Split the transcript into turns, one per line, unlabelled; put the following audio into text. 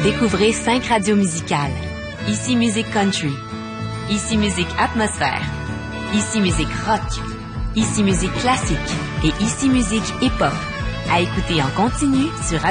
Découvrez 5 radios musicales. Ici Musique Country. Ici Musique Atmosphère. Ici Musique Rock. Ici Musique Classique. Et Ici Musique Hip-Hop. À écouter en continu sur